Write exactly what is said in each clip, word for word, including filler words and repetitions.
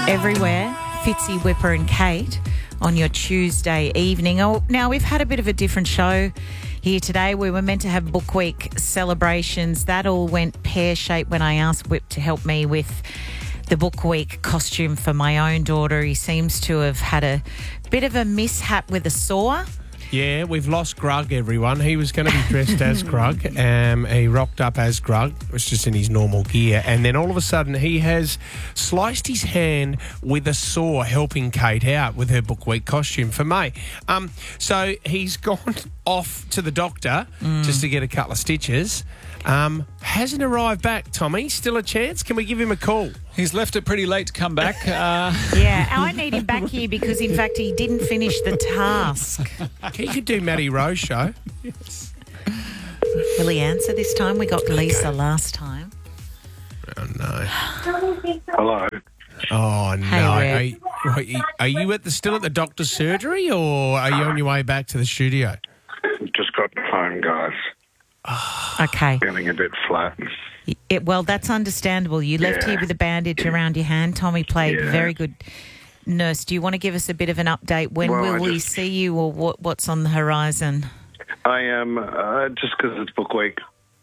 Everywhere, Fitzy, Whipper and Kate on your Tuesday evening. Oh, now, we've had a bit of a different show here today. We were meant to have Book Week celebrations. That all went pear-shaped when I asked Whip to help me with the Book Week costume for my own daughter. He seems to have had a bit of a mishap with a saw. Yeah, we've lost Grug, everyone. He was going to be dressed as Grug. Um, he rocked up as Grug. It was just in his normal gear. And then all of a sudden, he has sliced his hand with a saw, helping Kate out with her Book Week costume for May. Um, so he's gone off to the doctor mm. just to get a couple of stitches. Um, hasn't arrived back, Tommy. Still a chance? Can we give him a call? He's left it pretty late to come back. Uh... Yeah, I need him back here because, in fact, he didn't finish the task. He could do Matty Rowe's show. Yes. Will he answer this time? We got Lisa okay. last time. Oh, no. Hello. Oh, no. Hey, are, you, are you at the still at the doctor's surgery, or are you on your way back to the studio? Just got home, guys. Okay. Feeling a bit flat. It, well, that's understandable. You left yeah. here with a bandage around your hand. Tommy played yeah. very good nurse. Do you want to give us a bit of an update? When well, will just, we see you, or what, what's on the horizon? I am, uh, just because it's Book Week,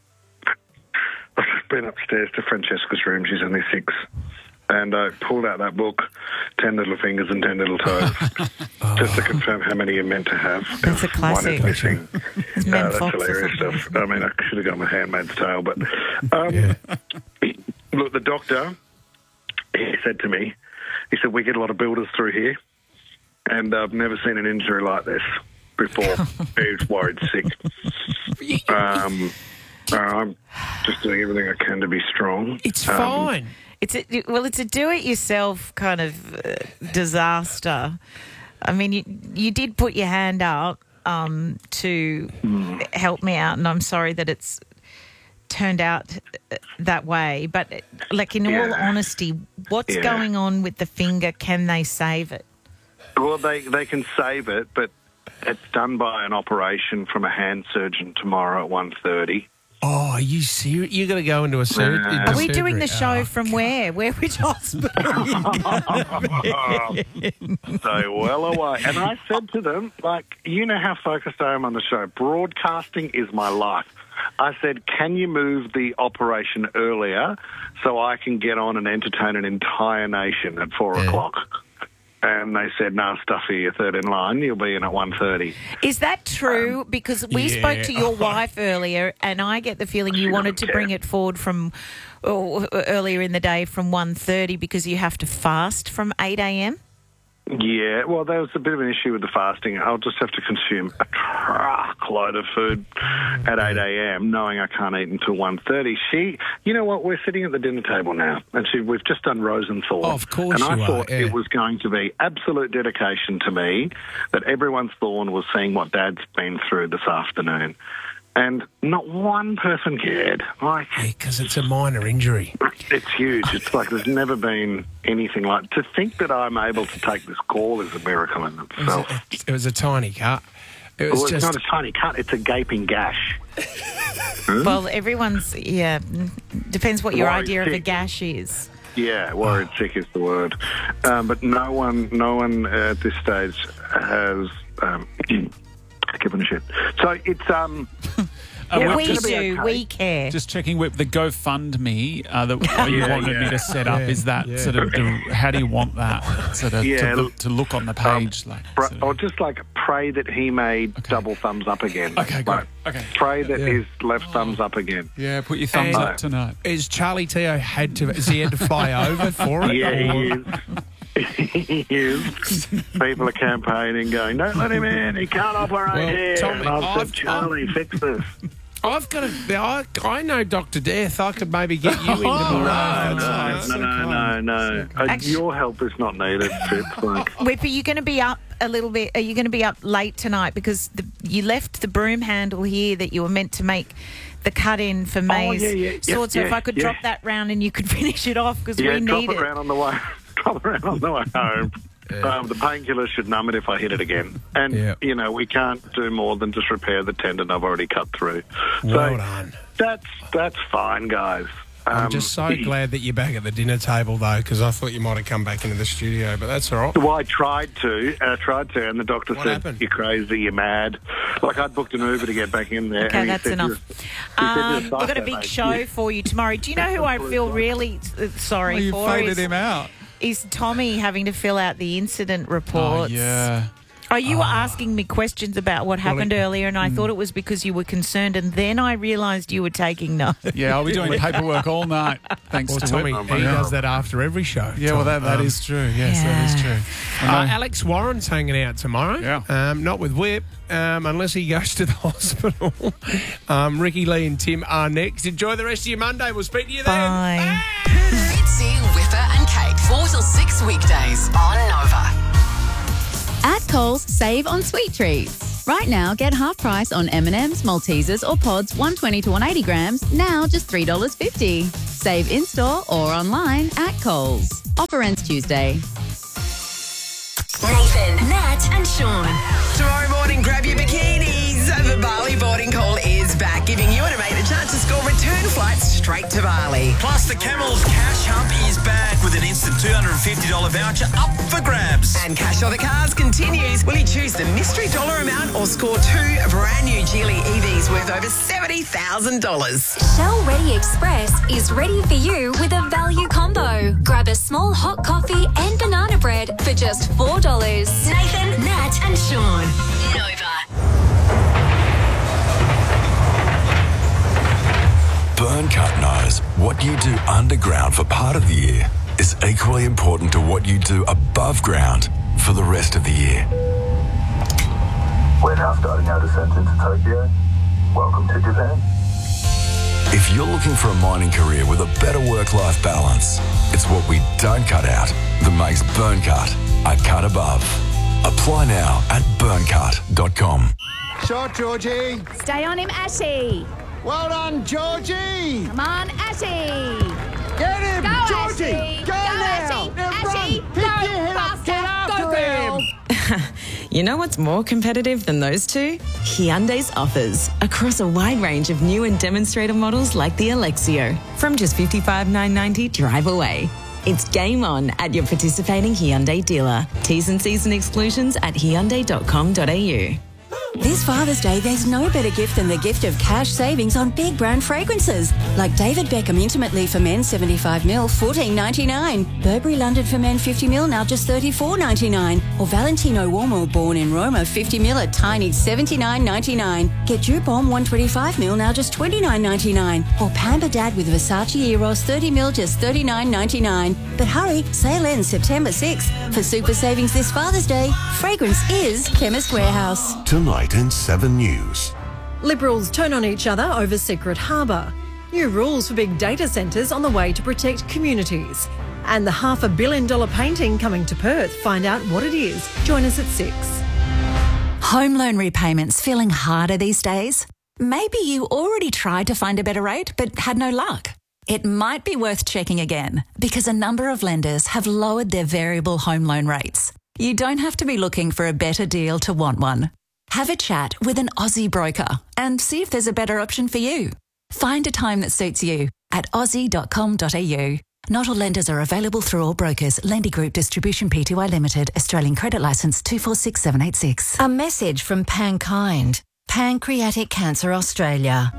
I've just been upstairs to Francesca's room. She's only six. And I pulled out that book, Ten Little Fingers and Ten Little Toes, oh. just to confirm how many you're meant to have. That's a classic. One is missing. It's uh, that's hilarious stuff. I mean, I should have gone with Handmaid's Tale, but um, yeah. Look, the doctor, he said to me, he said, we get a lot of builders through here, and I've never seen an injury like this before. He's worried sick. Um, uh, I'm just doing everything I can to be strong. It's um, fine. It's a, well, it's a do-it-yourself kind of uh, disaster. I mean, you you did put your hand out um, to mm. help me out, and I'm sorry that it's turned out that way. But, like, in yeah. all honesty, what's yeah. going on with the finger? Can they save it? Well, they, they can save it, but it's done by an operation from a hand surgeon tomorrow at one thirty. Oh, are you serious? You're going to go into a surgery? Nah. Are we doing the show oh, from God. where? Where, which hospital are you going? So well away. And I said to them, like, you know how focused I am on the show. Broadcasting is my life. I said, can you move the operation earlier so I can get on and entertain an entire nation at four yeah. o'clock? And they said, no, Stuffy, you're third in line. You'll be in at one thirty. Is that true? Um, because we yeah. spoke to your wife earlier, and I get the feeling you wanted to care. bring it forward from oh, earlier in the day from one thirty because you have to fast from eight a.m.? Yeah, well, there was a bit of an issue with the fasting. I'll just have to consume a truckload of food at eight a.m. knowing I can't eat until one thirty. She, you know what, we're sitting at the dinner table now, and she, we've just done Rosenthal. Oh, of course And I you thought are, yeah. it was going to be absolute dedication to me that everyone's thorn was seeing what Dad's been through this afternoon. And not one person cared. Like, because yeah, it's a minor injury. It's huge. It's like there's never been anything like... To think that I'm able to take this call is a miracle in itself. It was a, it was a tiny cut. It was well, just... it's not a tiny cut. It's a gaping gash. Well, everyone's... Yeah, depends what your Worried idea sick. of a gash is. Yeah, worried oh. sick is the word. Um, but no one, no one at this stage has... Um, given a shit. So it's um. Uh, yeah, we do. Okay. We care. Just checking, Whip, the GoFundMe uh, that you yeah, wanted yeah. me to set up, yeah, is that yeah. sort of, do, how do you want that sort of yeah, to, look, to look on the page? Um, like, br- sort of. Or just like pray that he made okay. double thumbs up again. Okay, good. Like, okay. Pray that yeah. his left thumbs up again. Yeah, put your thumbs And up tonight. Is Charlie Teo had to, is he had to fly over for it? Yeah, he is. He is. People are campaigning, going, don't let him in, he can't operate Well, here. Tommy, and I've, I've- said, Charlie, fix this. I've got a, I, I know Doctor Death. I could maybe get you into Oh, the no, no, no, no, no, no. Uh, Actually- your help is not needed, Fitz. Like, Whip, are you going to be up a little bit? Are you going to be up late tonight? Because the, you left the broom handle here that you were meant to make the cut in for May's yeah, yeah, sword. yeah, so if yeah, I could yeah. drop that round and you could finish it off because yeah, we drop need it it. around on the way. Drop it around on the way home. Yeah. Um, the painkillers should numb it if I hit it again. And, Yeah. you know, we can't do more than just repair the tendon I've already cut through. Well so done. That's, that's fine, guys. I'm Um, just so glad that you're back at the dinner table, though, because I thought you might have come back into the studio, but that's all right. Well, I tried to, and I tried to, and the doctor What said, happened? "You're crazy, you're mad." Like, I'd booked an Uber to get back in there. Okay, and he that's said, enough. "You're- he said, "You're a Um, we've got a psycho, big mate." show Yeah. for you tomorrow. Do you know who I feel really uh, sorry Oh, you for? faded Is, him out. is Tommy having to fill out the incident Oh, reports. yeah. Oh, you were asking me questions about what happened it- earlier, and I thought it was because you were concerned, and then I realised you were taking notes. Yeah, I'll be doing paperwork all night, thanks Well, to Tommy, it. he does that after every show. Yeah, well, that, that Um, is true. Yes, that is Yeah. true. I Uh, know. Alex Warren's hanging out tomorrow. Yeah. Um, not with Whip, um, unless he goes to the hospital. um, Ricky, Lee and Tim are next. Enjoy the rest of your Monday. We'll speak to you then. Bye. Fitzy, Whipper and Kate, four till six weekdays on Nova. At Coles, save on sweet treats. Right now, get half price on M and M's, Maltesers or Pods one twenty to one eighty grams, now just three dollars fifty. Save in-store or online at Coles. Offer ends Tuesday. Nathan, Nat and Sean. Tomorrow morning, grab your bikinis. The Bali boarding call is back, giving you and a mate a chance to score return flights straight to Bali. Plus, the Camels Cash Hump is back with an instant two hundred fifty dollars voucher up for grabs. And Cash or the Cars continues. Will you choose the mystery dollar amount or score two brand new Geely E Vs worth over seventy thousand dollars? Shell Ready Express is ready for you with a value combo. Grab a small hot coffee and banana bread for just four dollars. Nathan, Nat and Sean. Nova. Burncut knows what you do underground for part of the year is equally important to what you do above ground for the rest of the year. We're now starting our descent into Tokyo. Welcome to Japan. If you're looking for a mining career with a better work-life balance, it's what we don't cut out that makes Burncut a cut above. Apply now at burncut dot com. Shot, Georgie. Stay on him, Ashy. Well done, Georgie. Come on, Ashy. Get him, Go, Georgie. Ashy. Go, Go, now. Ashy. Now Ashy. run. Pick Go, your head up. Get faster. after Go, girl. him. You know what's more competitive than those two? Hyundai's offers across a wide range of new and demonstrator models like the Alexio. From just fifty-five thousand nine hundred ninety drive away. It's game on at your participating Hyundai dealer. T's and C's and exclusions at hyundai dot com dot a u. This Father's Day, there's no better gift than the gift of cash savings on big brand fragrances. Like David Beckham Intimately for men, seventy-five mil, fourteen ninety-nine. Burberry London for men, fifty mil, now just thirty-four ninety-nine. Or Valentino Uomo Born in Roma, fifty mil at tiny seventy-nine ninety-nine. Get Dupont one twenty-five mil, now just twenty-nine ninety-nine. Or Pamper Dad with Versace Eros, thirty mil, just thirty-nine ninety-nine. But hurry, sale ends September sixth. For super savings this Father's Day, fragrance is Chemist Warehouse. Tonight in seven News. Liberals turn on each other over Secret Harbour. New rules for big data centres on the way to protect communities. And the half a billion dollar painting coming to Perth. Find out what it is. Join us at six. Home loan repayments feeling harder these days? Maybe you already tried to find a better rate but had no luck. It might be worth checking again because a number of lenders have lowered their variable home loan rates. You don't have to be looking for a better deal to want one. Have a chat with an Aussie broker and see if there's a better option for you. Find a time that suits you at aussie dot com dot a u. Not all lenders are available through all brokers. Lendy Group Distribution Pty Limited. Australian Credit Licence two four six seven eight six. A message from Pankind, Pancreatic Cancer Australia.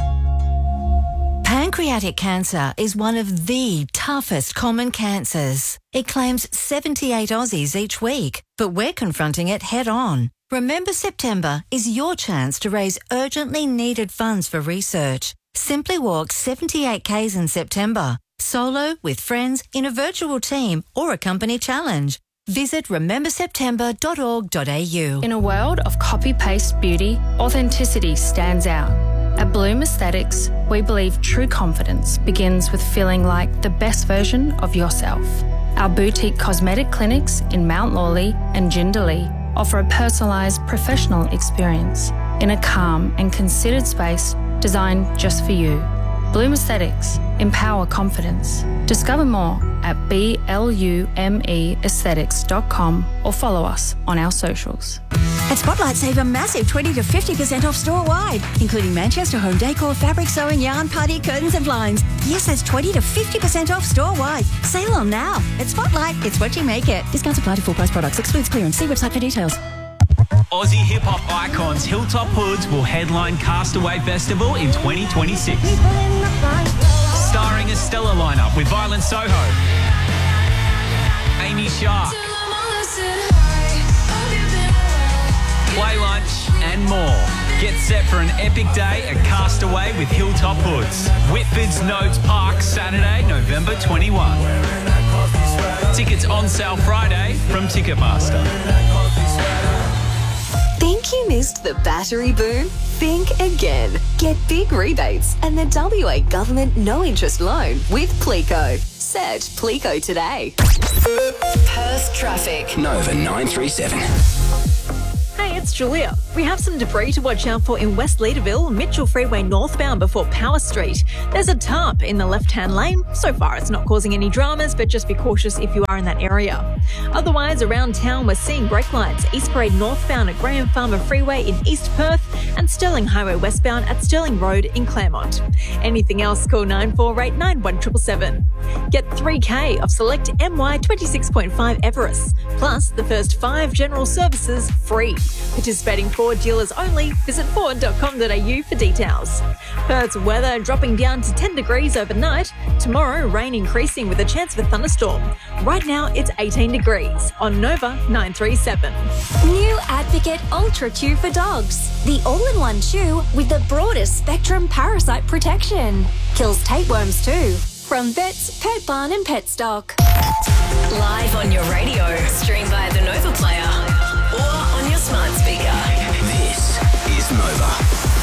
Pancreatic cancer is one of the toughest common cancers. It claims seventy-eight Aussies each week, but we're confronting it head on. Remember September is your chance to raise urgently needed funds for research. Simply walk seventy-eight kays in September, solo, with friends, in a virtual team or a company challenge. Visit remember september dot org dot a u. In a world of copy-paste beauty, authenticity stands out. At Bloom Aesthetics, we believe true confidence begins with feeling like the best version of yourself. Our boutique cosmetic clinics in Mount Lawley and Jindalee offer a personalised professional experience in a calm and considered space designed just for you. Bloom Aesthetics, empower confidence. Discover more at blume aesthetics dot com or follow us on our socials. At Spotlight, save a massive twenty to fifty percent off store-wide, including Manchester home decor, fabric sewing, yarn, party, curtains and blinds. Yes, that's twenty to fifty percent off store-wide. Sale on now. At Spotlight, it's what you make it. Discounts apply to full-price products. Excludes clearance. See website for details. Aussie hip-hop icons Hilltop Hoods will headline Castaway Festival in twenty twenty-six. Starring a stellar lineup with Violent Soho, Amy Shark, Play Lunch and more. Get set for an epic day at Castaway with Hilltop Hoods. Whitford's Nodes Park, Saturday, November twenty-first. Tickets on sale Friday from Ticketmaster. Think you missed the battery boom? Think again. Get big rebates and the W A government no-interest loan with Plico. Search Plico today. Perth traffic. Nova nine three seven. Hey, it's Julia. We have some debris to watch out for in West Leederville, Mitchell Freeway northbound before Power Street. There's a tarp in the left-hand lane. So far, it's not causing any dramas, but just be cautious if you are in that area. Otherwise, around town, we're seeing brake lights. East Parade northbound at Graham Farmer Freeway in East Perth and Stirling Highway westbound at Stirling Road in Claremont. Anything else, call nine four eight nine one seven seven seven. Get three K of select M Y twenty-six point five Everest, plus the first five general services free. Participating Ford dealers only. Visit ford dot com dot a u for details. Perth's weather dropping down to ten degrees overnight. Tomorrow, rain increasing with a chance of a thunderstorm. Right now, it's eighteen degrees on Nova nine three seven. New Advocate Ultra Chew for dogs. The all-in-one chew with the broadest spectrum parasite protection. Kills tapeworms too. From Vets, Pet Barn and Pet Stock. Live on your radio. Stream via the Nova Player or on your smart speaker. This is Nova.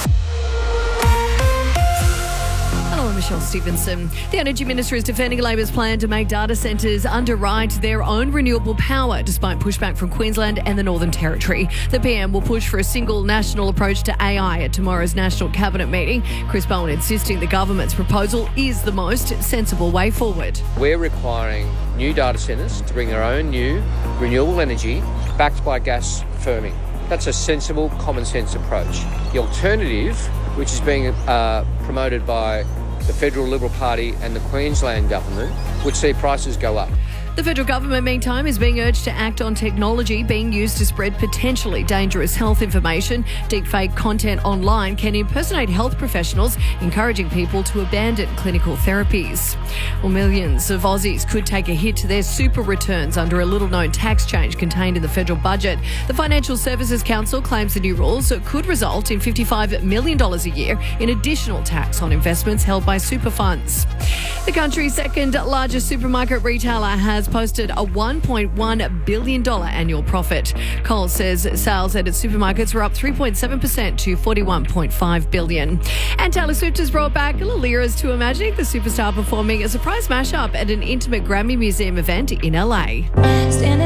Hello, I'm Michelle Stevenson. The Energy Minister is defending Labor's plan to make data centres underwrite their own renewable power, despite pushback from Queensland and the Northern Territory. The P M will push for a single national approach to A I at tomorrow's National Cabinet meeting. Chris Bowen insisting the government's proposal is the most sensible way forward. We're requiring new data centres to bring their own new renewable energy backed by gas firming. That's a sensible, common sense approach. The alternative, which is being uh, promoted by the Federal Liberal Party and the Queensland government, would see prices go up. The federal government, meantime, is being urged to act on technology being used to spread potentially dangerous health information. Deepfake content online can impersonate health professionals, encouraging people to abandon clinical therapies. Well, millions of Aussies could take a hit to their super returns under a little-known tax change contained in the federal budget. The Financial Services Council claims the new rules could result in fifty-five million dollars a year in additional tax on investments held by super funds. The country's second largest supermarket retailer has posted a one point one billion dollars annual profit. Coles says sales at its supermarkets were up three point seven percent to forty-one point five billion dollars. And Taylor Swift has brought back little eras to Imagining the superstar performing a surprise mashup at an intimate Grammy Museum event in L A. Standing